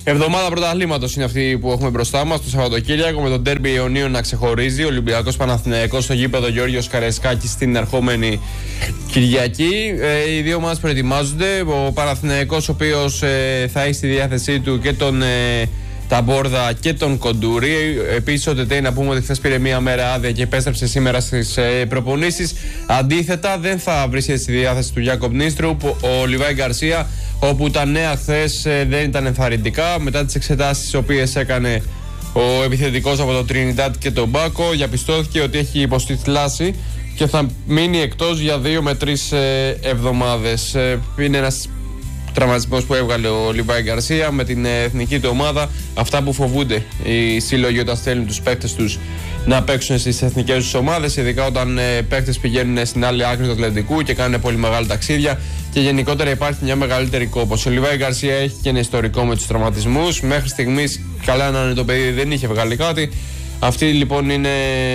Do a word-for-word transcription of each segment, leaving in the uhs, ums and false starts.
Εβδομάδα πρωταθλήματος είναι αυτή που έχουμε μπροστά μας το Σαββατοκύριακο, με τον ντέρμπι Ιωνίων να ξεχωρίζει. Ολυμπιακός Παναθηναϊκός στο γήπεδο Γεώργιος Καραϊσκάκης την ερχόμενη Κυριακή. Ε, οι δύο μας προετοιμάζονται. Ο Παναθηναϊκός, ο οποίος ε, θα έχει στη διάθεσή του και τον ε, Ταμπόρδα και τον Κοντούρη. Επίσης, ο Τετέι, να πούμε ότι χθες πήρε μία μέρα άδεια και επέστρεψε σήμερα στις ε, προπονήσεις. Αντίθετα, δεν θα βρίσκεται στη διάθεση του Γιάκοπ Νίστρουπ ο Λιβάη Γκαρσία, όπου τα νέα χθες ε, δεν ήταν ενθαρρυντικά. Μετά τις εξετάσεις τις οποίες έκανε ο επιθετικός από το Τρινιντάτ και τον Μπάκο, διαπιστώθηκε ότι έχει υποστεί θλάση και θα μείνει εκτός για δύο με τρεις ε, εβδομάδες. Ε, είναι ένας τραυματισμός που έβγαλε ο Λιβάη Γκαρσία με την εθνική του ομάδα. Αυτά που φοβούνται οι σύλλογοι όταν στέλνουν τους παίκτες τους να παίξουν στις εθνικές τους ομάδες, ειδικά όταν ε, παίκτες πηγαίνουν στην άλλη άκρη του Ατλαντικού και κάνουν πολύ μεγάλα ταξίδια και γενικότερα υπάρχει μια μεγαλύτερη κόπωση. Ο Λιβάη Γκαρσία έχει και ένα ιστορικό με τους τραυματισμούς. Μέχρι στιγμής, καλά να είναι το παιδί, δεν είχε βγάλει κάτι. Αυτή λοιπόν είναι,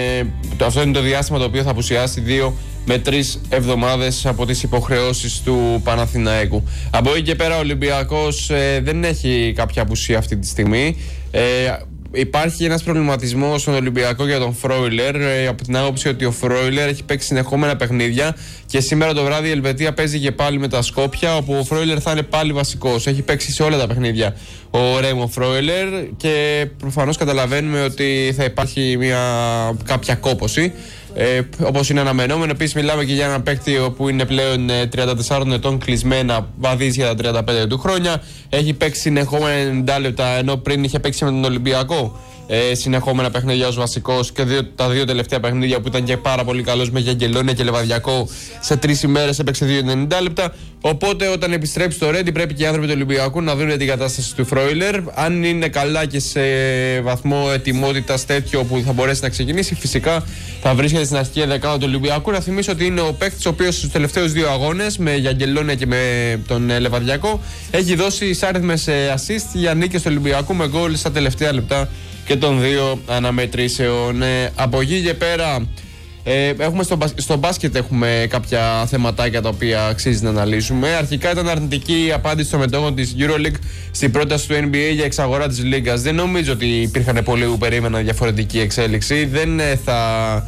αυτό είναι το διάστημα το οποίο θα απουσιάσει δύο με τρεις εβδομάδες από τις υποχρεώσεις του Παναθηναϊκού. Από εκεί και πέρα ο Ολυμπιακός ε, δεν έχει κάποια απουσία αυτή τη στιγμή. Ε, Υπάρχει ένας προβληματισμός στον Ολυμπιακό για τον Φρόιλερ, ε, από την άποψη ότι ο Φρόιλερ έχει παίξει συνεχόμενα παιχνίδια και σήμερα το βράδυ η Ελβετία παίζει και πάλι με τα Σκόπια, όπου ο Φρόιλερ θα είναι πάλι βασικός. Έχει παίξει σε όλα τα παιχνίδια ο Ρέμο Φρόιλερ και προφανώς καταλαβαίνουμε ότι θα υπάρχει μια κάποια κόπωση. Ε, όπως είναι αναμενόμενο. Επίσης, μιλάμε και για έναν παίκτη που είναι πλέον ε, τριάντα τεσσάρων ετών, κλεισμένα, βαδίζει για τα τριάντα πέντε του χρόνια. Έχει παίξει συνεχόμενα ενενήντα λεπτά, ενώ πριν είχε παίξει με τον Ολυμπιακό ε, συνεχόμενα παιχνίδια ως βασικός και δύο, τα δύο τελευταία παιχνίδια που ήταν και πάρα πολύ καλός με Γιαγγελόνια και Λεβαδιακό, σε τρεις ημέρες έπαιξε δύο ενενήντα λεπτά. Οπότε, όταν επιστρέψει το Ρέντι, πρέπει και οι άνθρωποι του Ολυμπιακού να δουν την κατάσταση του Φρόιλερ. Αν είναι καλά και σε βαθμό ετοιμότητας τέτοιο που θα μπορέσει να ξεκινήσει, φυσικά θα βρίσκεται στην αρχική δεκάδα του Ολυμπιακού. Να θυμίσω ότι είναι ο παίκτης ο οποίος στους τελευταίους δύο αγώνες, με Γιαγγελόνια και με τον Λεβαδιακό, έχει δώσει εισάριθμες assist για νίκες του Ολυμπιακού με γκολ στα τελευταία λεπτά και των δύο αναμετρήσεων. Ε, από εκεί και πέρα, ε, έχουμε στο, στο μπάσκετ έχουμε κάποια θεματάκια τα οποία αξίζει να αναλύσουμε. Αρχικά ήταν αρνητική η απάντηση των μετόχων της EuroLeague στην πρόταση του N B A για εξαγορά της Λίγκας. Δεν νομίζω ότι υπήρχαν πολλοί που περίμεναν διαφορετική εξέλιξη. Δεν ε, θα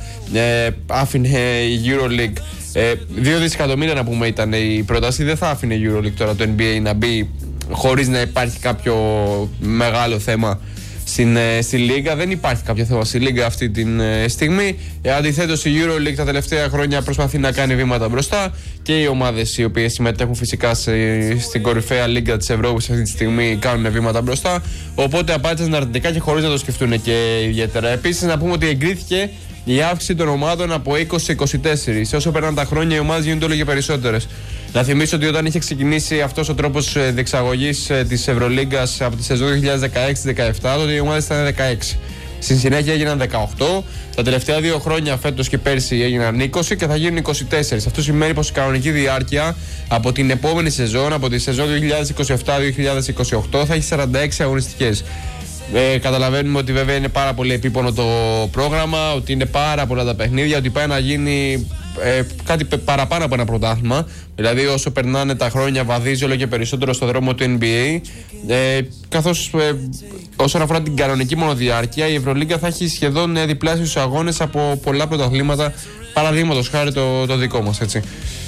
ε, άφηνε η EuroLeague ε, δύο δισεκατομμύρια, να πούμε, ήταν η πρόταση. Δεν θα άφηνε η EuroLeague τώρα το N B A να μπει χωρίς να υπάρχει κάποιο μεγάλο θέμα στην, στη Λίγκα. Δεν υπάρχει κάποιο θέμα στη Λίγκα αυτή τη ε, στιγμή. Ε, Αντιθέτως, η EuroLeague τα τελευταία χρόνια προσπαθεί να κάνει βήματα μπροστά και οι ομάδες οι οποίες συμμετέχουν φυσικά σε, στην κορυφαία Λίγκα της Ευρώπης αυτή τη στιγμή κάνουν βήματα μπροστά. Οπότε απάντησαν αρνητικά και χωρίς να το σκεφτούν και ιδιαίτερα. Επίσης, να πούμε ότι εγκρίθηκε η αύξηση των ομάδων από είκοσι σε είκοσι τέσσερα. Όσο περνάνε τα χρόνια, οι ομάδες γίνονται όλο και περισσότερες. Να θυμίσω ότι όταν είχε ξεκινήσει αυτός ο τρόπος διεξαγωγής της Ευρωλίγκας από τη σεζόν δύο χιλιάδες δεκαέξι δεκαεπτά, τότε οι ομάδες ήταν δεκαέξι. Στη συνέχεια έγιναν δεκαοκτώ. Τα τελευταία δύο χρόνια, φέτος και πέρσι, έγιναν είκοσι και θα γίνουν είκοσι τέσσερα. Αυτό σημαίνει πως η κανονική διάρκεια από την επόμενη σεζόν, από τη σεζόν δύο χιλιάδες είκοσι επτά δύο χιλιάδες είκοσι οκτώ, θα έχει σαράντα έξι αγωνιστικές. Ε, καταλαβαίνουμε ότι βέβαια είναι πάρα πολύ επίπονο το πρόγραμμα, ότι είναι πάρα πολλά τα παιχνίδια, ότι πάει να γίνει ε, κάτι παραπάνω από ένα πρωτάθλημα. Δηλαδή, όσο περνάνε τα χρόνια, βαδίζει όλο και περισσότερο στο δρόμο του N B A. Ε, καθώς ε, όσον αφορά την κανονική μονοδιάρκεια, η Ευρωλίγκα θα έχει σχεδόν ε, διπλάσιους αγώνες από πολλά πρωταθλήματα. Παραδείγματος χάρη το, το δικό μας, έτσι.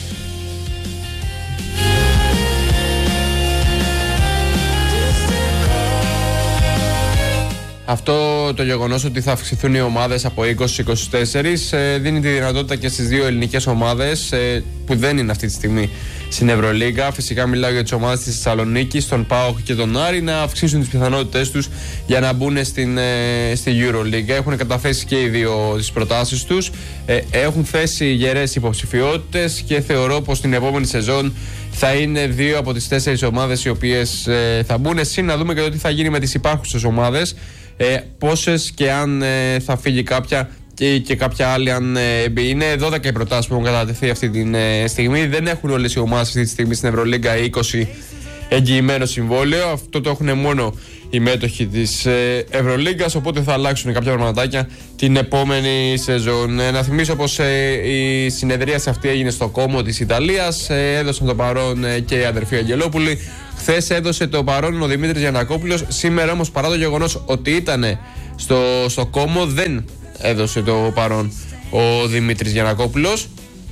Αυτό το γεγονός ότι θα αυξηθούν οι ομάδες από είκοσι σε είκοσι τέσσερα ε, δίνει τη δυνατότητα και στις δύο ελληνικές ομάδες ε, που δεν είναι αυτή τη στιγμή στην Ευρωλίγκα. Φυσικά μιλάω για τις ομάδες της Θεσσαλονίκης, τον ΠΑΟΚ και τον Άρη, να αυξήσουν τις πιθανότητες τους για να μπουν στην, ε, στη EuroLeague. Έχουν καταθέσει και οι δύο τις προτάσεις τους. Ε, έχουν θέσει γερές υποψηφιότητες και θεωρώ πως την επόμενη σεζόν θα είναι δύο από τις τέσσερις ομάδες οι οποίες ε, θα μπουν. Συν να δούμε και το τι θα γίνει με τις υπάρχουσες ομάδες. Ε, πόσες και αν ε, θα φύγει κάποια και, και κάποια άλλη αν ε, μπει. Είναι δώδεκα οι προτάσεις που έχουν κατατεθεί αυτή τη ε, στιγμή. Δεν έχουν όλες οι ομάδες αυτή τη στιγμή στην Ευρωλίγκα είκοσι εγγυημένο συμβόλαιο. Αυτό το έχουν μόνο οι μέτοχοι της ε, Ευρωλίγκας, οπότε θα αλλάξουν κάποια πραγματάκια την επόμενη σεζόν. Ε, να θυμίσω πως ε, η συνεδρίαση αυτή έγινε στο Κόμο της Ιταλίας. Ε, έδωσαν το παρόν ε, και οι αδερφοί Αγγελόπουλοι. Χθες έδωσε το παρόν ο Δημήτρης Γιαννακόπουλος. Σήμερα όμως, παρά το γεγονός ότι ήταν στο, στο Κόμο, δεν έδωσε το παρόν ο Δημήτρης Γιαννακόπουλος.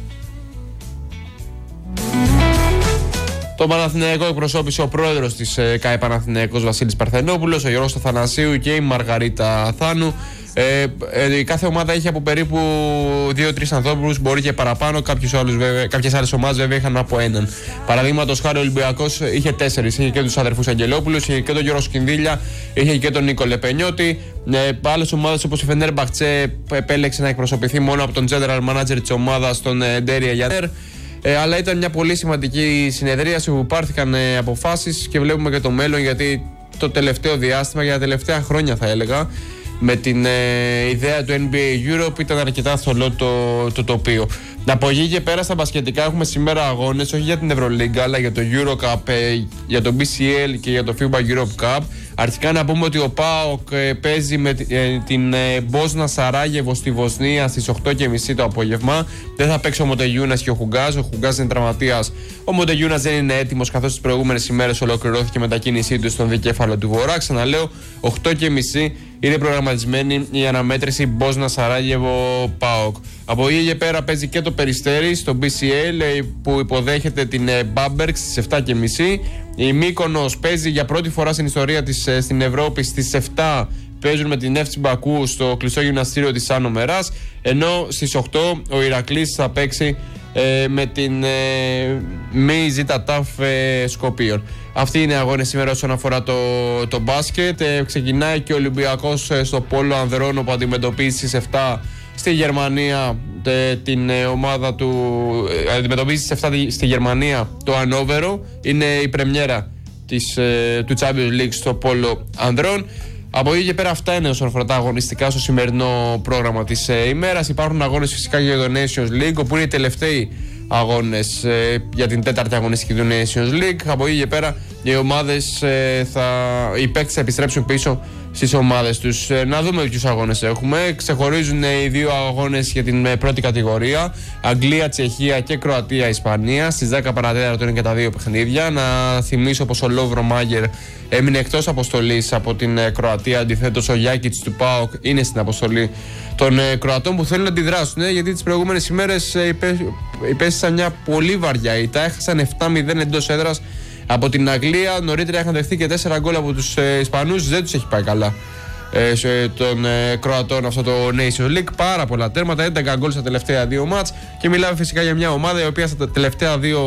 Το Παναθηναϊκό εκπροσώπησε ο πρόεδρος της ΚΑΕ Παναθηναϊκός Βασίλης Παρθενόπουλος, ο Γιώργος Αθανασίου και η Μαργαρίτα Θάνου. Ε, ε, κάθε ομάδα είχε από περίπου δύο τρεις ανθρώπους, μπορεί και παραπάνω. Κάποιες άλλες ομάδες βέβαια είχαν από έναν. Παραδείγματος χάρη, ο Ολυμπιακός είχε τέσσερις. Είχε και τους αδερφούς Αγγελόπουλους, είχε και τον Γιώργο Σκινδύλια, είχε και τον Νίκο Λεπενιώτη. Ε, άλλες ομάδες όπως η Φενέρμπαχτσε επέλεξε να εκπροσωπηθεί μόνο από τον general manager της ομάδας, τον Ντέρια Γιάννερ. Ε, αλλά ήταν μια πολύ σημαντική συνεδρίαση που πάρθηκαν ε, αποφάσεις και βλέπουμε και το μέλλον, γιατί το τελευταίο διάστημα, για τα τελευταία χρόνια θα έλεγα, με την ε, ιδέα του N B A Europe ήταν αρκετά θολό το, το τοπίο. Από εκεί και πέρα στα μπασκετικά έχουμε σήμερα αγώνες, όχι για την Ευρωλίγκα αλλά για το Eurocup, ε, για το B C L και για το FIBA Europe Cup. Αρχικά να πούμε ότι ο ΠΑΟΚ ε, παίζει με ε, την ε, Μπόσνα Σαράγεβο στη Βοσνία στις οκτώ και μισή το απόγευμα. Δεν θα παίξει ο Μοντεγιούνας και ο Χουγκάζ. Ο Χουγκάζ είναι τραυματίας. Ο Μοντεγιούνας δεν είναι έτοιμος, καθώς τις προηγούμενες ημέρες ολοκληρώθηκε μετακίνησή του στον δικέφαλο του Βορρά. Ξαναλέω, οκτώ και μισή είναι προγραμματισμένη η αναμέτρηση Μπόσνα Σαράγεβο ΠΑΟΚ. Από εκεί και πέρα παίζει και το Περιστέρι στο B C L που υποδέχεται την Μπάμπερξ στις επτά και μισή. Η Μύκονος παίζει για πρώτη φορά στην ιστορία της στην Ευρώπη στις επτά. Παίζουν με την Εύτσι Μπακού στο κλειστό γυμναστήριο της Άνω Μεράς. Ενώ στις οκτώ ο Ηρακλής θα παίξει ε, με την ε, Μη Ζήτα Ταφ ε, Σκοπίων. Αυτοί είναι οι αγώνες σήμερα όσον αφορά το, το μπάσκετ. Ε, ξεκινάει και ο Ολυμπιακός ε, στο πόλο ανδρών που αντιμετωπίζει στις επτά στη Γερμανία ε, την ε, ομάδα του. Ε, αντιμετωπίζει στις επτά στη Γερμανία το Ανόβερο. Είναι η πρεμιέρα της, ε, του Champions League στο πόλο ανδρών. Από εκεί και πέρα αυτά είναι όσον αφορά τα αγωνιστικά στο σημερινό πρόγραμμα της ε, ημέρας. Υπάρχουν αγώνες φυσικά για το Nations League, όπου είναι οι τελευταίοι αγώνες ε, για την τέταρτη αγωνιστική του Nations League. Από εκεί και πέρα οι ομάδες, ε, θα, οι παίκτες θα επιστρέψουν πίσω στις ομάδες τους. Ε, να δούμε ποιους αγώνες έχουμε. Ξεχωρίζουν οι δύο αγώνες για την πρώτη κατηγορία. Αγγλία, Τσεχία και Κροατία, Ισπανία. Στις δέκα παρατέταρτο είναι και τα δύο παιχνίδια. Να θυμίσω πως ο Λόβρο Μάγερ έμεινε εκτός αποστολής από την Κροατία. Αντιθέτως ο Γιάκιτς του ΠΑΟΚ είναι στην αποστολή των Κροατών, που θέλουν να αντιδράσουν, γιατί τις προηγούμενες ημέρες υπέστησαν μια πολύ βαριά ήττα. Έχασαν επτά μηδέν εντός έδρας από την Αγγλία. Νωρίτερα είχαν δεχθεί και τέσσερα γκολ από τους ε, Ισπανούς. Δεν τους έχει πάει καλά ε, σε, των ε, Κροατών αυτό το Nations League. Πάρα πολλά τέρματα, έντεκα γκολ στα τελευταία δύο μάτς. Και μιλάμε φυσικά για μια ομάδα η οποία στα τελευταία δύο,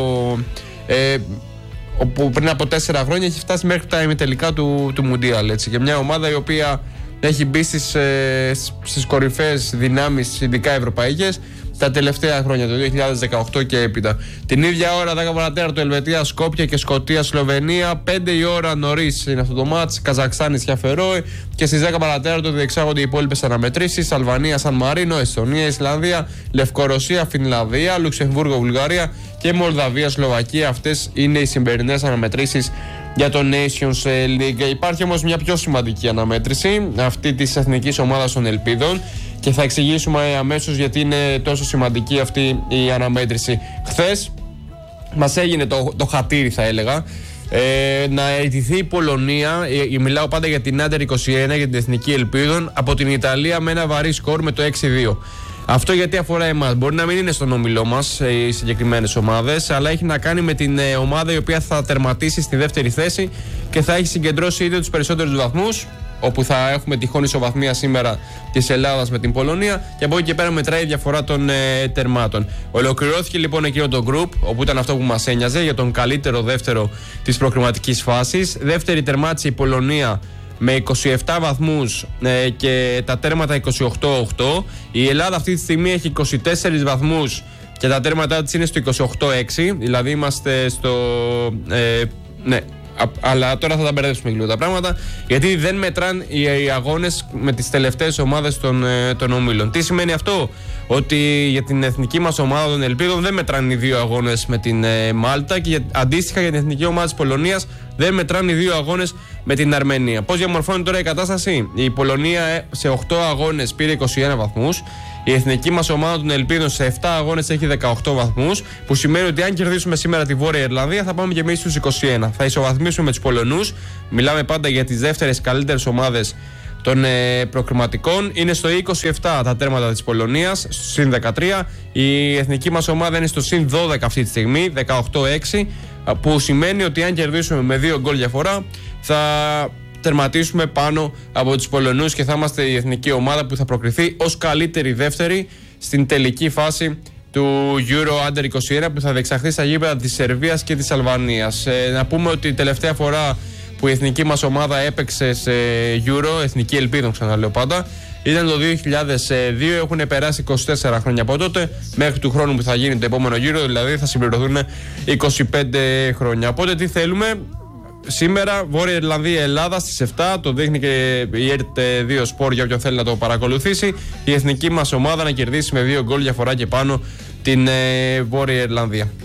ε, όπου πριν από τέσσερα χρόνια έχει φτάσει μέχρι τα ημιτελικά του, του Μουντιάλ. Έτσι. Και μια ομάδα η οποία έχει μπει στις, ε, στις κορυφαίες δυνάμεις, ειδικά ευρωπαϊκές, τα τελευταία χρόνια, το δύο χιλιάδες δεκαοκτώ και έπειτα. Την ίδια ώρα, δέκα παρατέταρτο, Ελβετία, Σκόπια και Σκωτία, Σλοβενία. πέντε η ώρα νωρίς είναι αυτό το μάτς. Καζακστάν, Νησιά Φερόε. Και στις δέκα παρατέταρτο διεξάγονται οι υπόλοιπες αναμετρήσεις. Αλβανία, Σαν Μαρίνο, Εστονία, Ισλανδία, Λευκορωσία, Φινλανδία, Λουξεμβούργο, Βουλγαρία και Μολδαβία, Σλοβακία. Αυτές είναι οι σημερινές αναμετρήσεις για το Nations League. Υπάρχει όμως μια πιο σημαντική αναμέτρηση, αυτή της εθνικής ομάδας των Ελπίδων, και θα εξηγήσουμε αμέσως γιατί είναι τόσο σημαντική αυτή η αναμέτρηση. Χθες μας έγινε το, το χατήρι, θα έλεγα, ε, να αιτηθεί η Πολωνία, ε, μιλάω πάντα για την Άντερ είκοσι ένα, για την Εθνική Ελπίδων, από την Ιταλία με ένα βαρύ σκορ με το έξι δύο. Αυτό γιατί αφορά εμάς. Μπορεί να μην είναι στον όμιλό μας οι συγκεκριμένες ομάδες, αλλά έχει να κάνει με την ε, ομάδα η οποία θα τερματίσει στη δεύτερη θέση και θα έχει συγκεντρώσει ήδη τους περισσότερους βαθμούς, όπου θα έχουμε τυχόν ισοβαθμία σήμερα της Ελλάδας με την Πολωνία, και από εκεί και πέρα μετράει η διαφορά των ε, τερμάτων. Ολοκληρώθηκε λοιπόν εκείνο το group, όπου ήταν αυτό που μας ένοιαζε για τον καλύτερο δεύτερο της προκριματικής φάσης. Δεύτερη τερμάτισε η Πολωνία με είκοσι επτά βαθμούς ε, και τα τέρματα είκοσι οκτώ οκτώ. Η Ελλάδα αυτή τη στιγμή έχει είκοσι τέσσερις βαθμούς και τα τέρματά της είναι στο είκοσι οκτώ έξι. Δηλαδή είμαστε στο... Ε, ναι, α, αλλά τώρα θα τα μπερδέψουμε λίγο τα πράγματα, γιατί δεν μετράνε οι, οι αγώνες με τις τελευταίες ομάδες των, ε, των ομίλων. Τι σημαίνει αυτό? Ότι για την εθνική μας ομάδα των Ελπίδων δεν μετράνε οι δύο αγώνες με την ε, Μάλτα, και για, αντίστοιχα για την εθνική ομάδα της Πολωνίας δεν μετράνε οι δύο αγώνες με την Αρμενία. Πώς διαμορφώνει τώρα η κατάσταση? Η Πολωνία σε οκτώ αγώνες πήρε είκοσι ένα βαθμούς. Η εθνική μας ομάδα των Ελπίδων σε επτά αγώνες έχει δεκαοκτώ βαθμούς. Που σημαίνει ότι αν κερδίσουμε σήμερα τη Βόρεια Ιρλανδία θα πάμε και εμείς στους είκοσι ένα. Θα ισοβαθμίσουμε με τους Πολωνούς. Μιλάμε πάντα για τις δεύτερες καλύτερες ομάδες των ε, προκριματικών. Είναι στο είκοσι επτά τα τέρματα της Πολωνίας, στο συν δεκατρία. Η εθνική μας ομάδα είναι στο συν δώδεκα αυτή τη στιγμή, δεκαοκτώ έξι. Που σημαίνει ότι αν κερδίσουμε με δύο γκολ διαφορά θα τερματίσουμε πάνω από τους Πολωνούς και θα είμαστε η εθνική ομάδα που θα προκριθεί ως καλύτερη δεύτερη στην τελική φάση του Euro Under είκοσι ένα που θα διεξαχθεί στα γήπεδα της Σερβίας και της Αλβανίας. Ε, να πούμε ότι η τελευταία φορά που η εθνική μας ομάδα έπαιξε σε Euro, εθνική Ελπίδων ξαναλέω πάντα, ήταν το δύο χιλιάδες δύο, έχουν περάσει είκοσι τέσσερα χρόνια από τότε, μέχρι του χρόνου που θα γίνει το επόμενο Euro, δηλαδή θα συμπληρωθούν είκοσι πέντε χρόνια. Οπότε τι θέλουμε? Σήμερα Βόρεια Ιρλανδία Ελλάδα στις επτά, το δείχνει και η ΕΡΤ δύο Sport για όποιον θέλει να το παρακολουθήσει. Η εθνική μας ομάδα να κερδίσει με δύο γκολ διαφορά και πάνω την ε, Βόρεια Ιρλανδία.